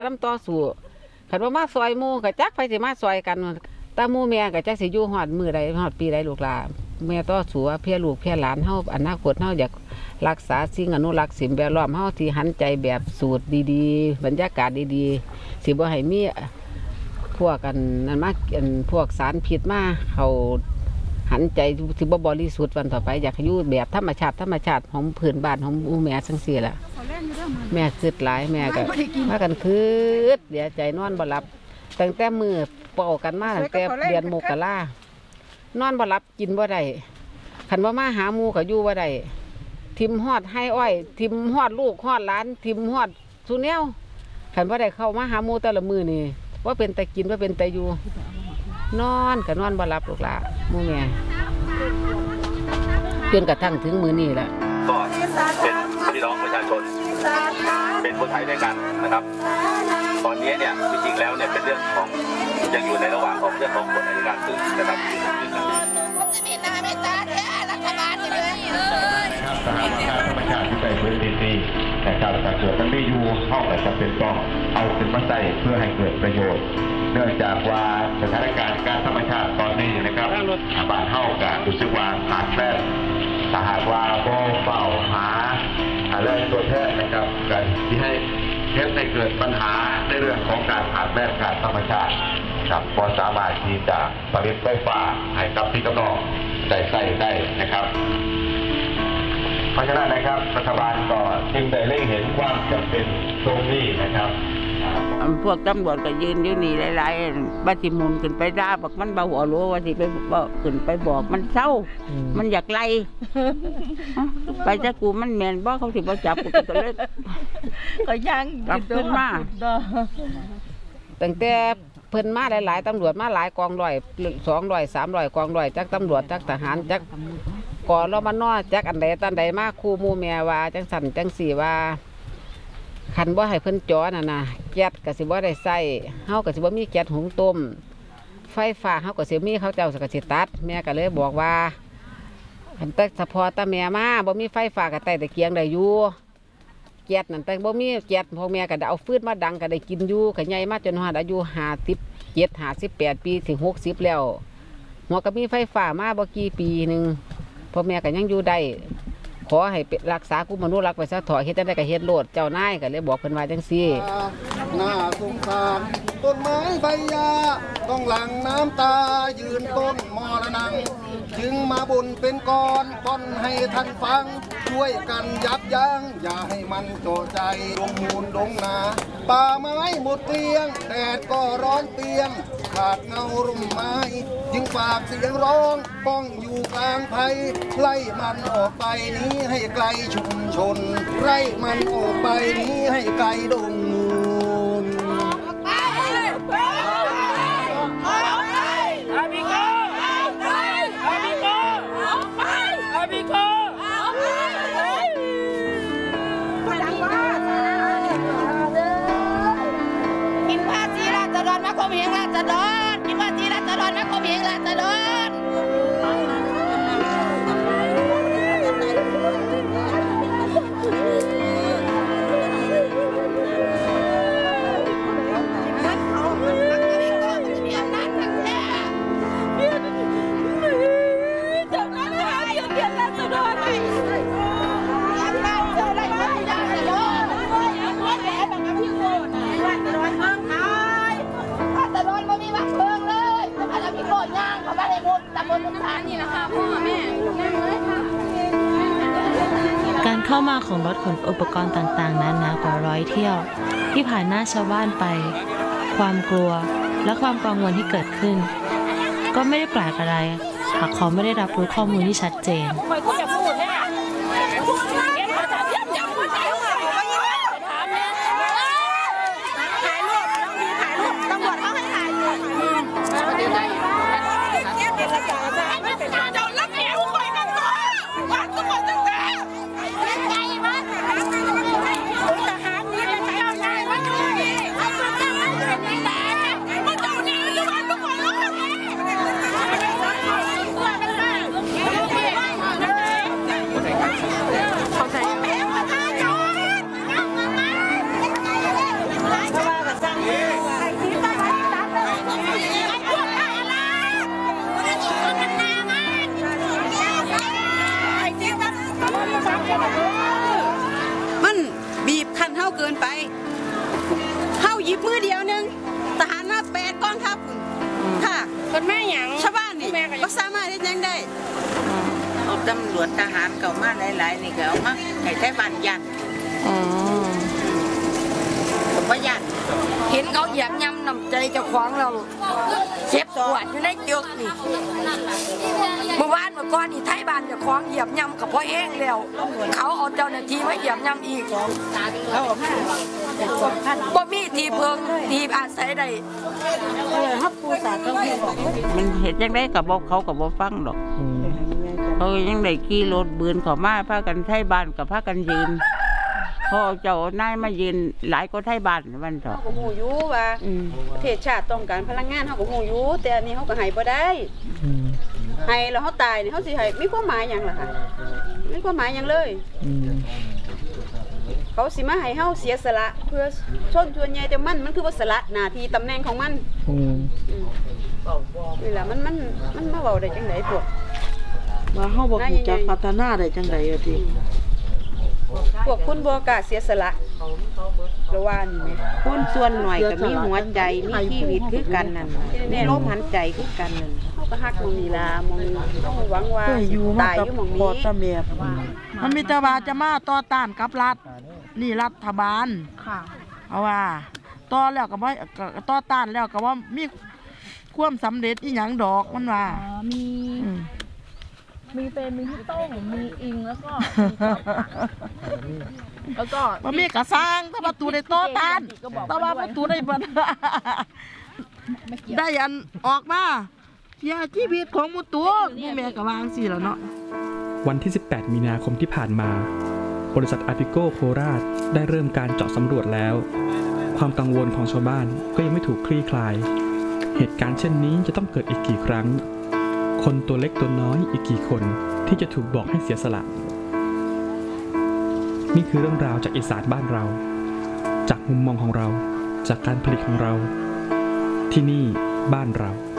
ลำต่อสู้ขันว่ามาซอยมูกับจักไปสิมาซอยกันตามูแม่กับจักสิอยู่หอดมือใดหอดปีใดลูกหลานแม่ต่อสู้เพื่อลูกเพื่อหลานเฮาอนาคตเฮาอยากรักษาสิ่งอนุรักษ์สิ่งแวดล้อมเฮาที่หันใจแบบสูตรดีๆบรรยากาศดีๆสิบ่ให้มีพวกกันนั่นมาพวกสารพิษมาเขาหันใจสิบ่บริสุทธิ์วันต่อไปอยากอยู่แบบธรรมชาติของพื้นบ้านของอูแม่จังซี่ล่ะแม่คิดหลายแม่ก็พากันคิดเดี๋ยวใจนอนบ่หลับตั้งแต่มือเป่ากันมาตั้งแต่เดือนมกรานอนบ่หลับกินบ่ได้คันว่ามาหาหมู่ก็อยู่บ่ได้ทิมฮอดให้อ้อยทิมฮอดลูกฮอดหลานทิมฮอดสุแนวคันว่าได้เข้ามาหาหมู่แต่ละมื้อนี่ว่าเป็นแต่กินว่าเป็นแต่อยู่นอนก็นอนบ่หลับลูกหลานหมู่แม่จนกระทั่งถึงมื้อนี้ล่ะก็เป็นพี่น้องประชาชนเป็นคนไทยด้วยกันนะครับตอนนี้เนี่ยจริงๆแล้วเนี่ยเป็นเรื่องของยังอยู่ในระหว่างของเรื่องของกฎอัยการศึกนะครับมีนาไม่ตาแท้รัฐบาลเลยสหรัฐธรรมชาติที่ไปพื้นที่นะครับการเกิดมันไม่อยู่เข้ากับจำเป็นต้องเอาขึ้นมาใส่เพื่อให้เกิดประโยชน์เนื่องจากว่าสถานการณ์การธรรมชาติตอนนี้นะครับบ้านเข้ากับรู้สึกว่าขาดแคลนถ้าหากว่าก็เฝ้าหาอะไรตัวแทนนะครับกันที่ให้เกิดปัญหาในเรื่องของการขาดแคลนการธรรมชาติครับพอสามารถที่จะผลิตไฟฟ้าให้กับพี่กับน้องได้ใส่ได้นะครับเพราะฉะนั้นนะครับรัฐบาลก็จึงได้เล็งเห็นความจำเป็นตรงนี้นะครับพวกตำรวจก็ยืนอยู่นี่หลายๆบัติมุนขึ้นไปด่าบอกมันเบาหัวรู้ว่าสิไปบอกขึ้นไปบอกมันเศร้ามันอยากไล่ไปจะกูมันแมนบอกเขาสิบ่จับกูก็เลยก็ยังจับขึ้นมาตั้งแต่เพิ่นมาหลายๆตำรวจมาหลายกองร้อย200 300กองร้อยจักตำรวจจักทหารจักก่อนเรามานอจักอันใดตันใดมาคู่หมู่แม่ว่าจังสั่นจังสี่ว่าคันบ่ให้เพิ่นจอน่ะนะแก๊สก็สิบ่ได้ใส่เฮาก็สิบ่มีแก๊สหุงต้มไฟฟ้าเฮาก็สิมีเขาเจ้าก็สิตัดแม่ก็เลยบอกว่าคันแต่เฉพาะตาแม่มาบ่มีไฟฟ้าก็ใต้ตะเกียงได้อยู่แก๊สนั่นแต่บ่มีแก๊สพ่อแม่ก็ได้เอาฟืนมาดังก็ได้กินอยู่ก็ใหญ่มาจนฮอดอายุ57 58ปีถึง60แล้วหัวก็มีไฟฟ้ามาบ่กี่ปีนึงพ่อแม่ก็ยังอยู่ได้ขอให้รักษากุมนุรักษ์ไปซะถอยเฮ็ดจังได๋ก็เฮ็ดโลดเจ้านายก็เลยบอกเพิ่นว่าจังซี่น่าสงสารต้นไม้ใบหญ้าต้องหลั่งน้ำตายืนต้นมรณังจึงมาบ่นเป็นก้อนป้อนให้ท่านฟังช่วยกันยับยั้งอย่าให้มันโจใจดงมูลดงนาป่าไม้หมดเกลี้ยงแดดก็ร้อนเปียงขาดเงาร่มไม้จึงฝากเสียงร้องป้องอยู่กลางไผ่ไล่มันออกไปนี้ให้ไกลชุมชนไล่มันออกไปนี้ให้ไกลดงมูลกินภาษีราษฎรมาข่มเหงราษฎรกินภาษีราษฎรมาข่มเหงราษฎรการเข้ามาของรถขนอุปกรณ์ต่างๆนั้นกว่า100เที่ยวที่ผ่านหน้าชาวบ้านไปความกลัวและความกังวลที่เกิดขึ้นก็ไม่ได้แปลกอะไรหากเขาไม่ได้รับรู้ข้อมูลที่ชัดเจนอีกมือเดียวนึงทหารมา8กองทัพค่ะคนแม่หยังชาวบ้านนี่ก็สามารถที่ยังได้เอาตำรวจทหารเก่ามาหลายๆนี่ก็เอามาให้ไทบ้านยันผมว่ายันเห็นเขาเหยียบย่ำน้ำใจเจ้าของเราเจ็บปวดอยู่ในจุกนี่เมื่อวานเมื่อก่อนนี่ไทบ้านเจ้าของเหยียบย่ำกับพ่อแห้งแล้วเขาเอาเจ้าหน้าที่มาเหยียบย่ำอีกบ่มีที่เพิงที่อาศัยใดมันเห็นยังได้กับบอกเขากับบอกฟังดอกเขายังได้ขี่รถบืนเขามาพากันไทบ้านกับพากันยืนเขาเจ้านายมายืนหลายก็ไทบ้านมันเถอะเขาก็หูอยู่ว่าประเทศชาติต้องการพลังงานเขาก็หูอยู่แต่อันนี้เขาก็ให้บ่ได้ให้แล้วเขาตายเนี่ยเขาสิให้มีความหมายหยังล่ะค่ะมีความหมายหยังเลยเขาสิมาให้เฮาเสียสละเพื่อชนชวนใหญ่แต่มันคือว่าสละหน้าที่ตำแหน่งของมันนี่แหละมันมาเว้าได้จังได๋พวกว่าเฮาบ่รู้จักพัฒนาได้จังได๋อ่ะติพวกคุณบ่กล้าเสียสละระว่านี่แม่คนส่วนหน่อยก็มีหัวใจมีชีวิตคือกันนั่นมีลมหายใจคือกันนั่นเฮาก็ฮักมองนี่ล่ะมองต้องหวังว่าตายอยู่หม่องนี้มันมีแต่ว่าจะมาต่อต้านกับรัฐนี่รัฐบาลค่ะเอาว่าต่อแล้วก็บ่ต่อต้านแล้วก็ว่ามีความสำเร็จอีหยังดอกมันว่ามีเป็นมีพี่โต้งมีอิงแล้วก็มันมีกระซังถ้าประตูได้โต้ต้านแต่ว่าประตูได้บันได้อันออกมาเสียชีวิตของมุตัวนี่แม่กะวางสิแล้วเนาะวันที่ 18 มีนาคมที่ผ่านมาบริษัทอาปิโกโคราชได้เริ่มการเจาะสำรวจแล้วความกังวลของชาวบ้านก็ยังไม่ถูกคลี่คลายเหตุการณ์เช่นนี้จะต้องเกิดอีกกี่ครั้งคนตัวเล็กตัวน้อยอีกกี่คนที่จะถูกบอกให้เสียสละนี่คือเรื่องราวจากอีสานบ้านเราจากมุมมองของเราจากการผลิตของเราที่นี่บ้านเรา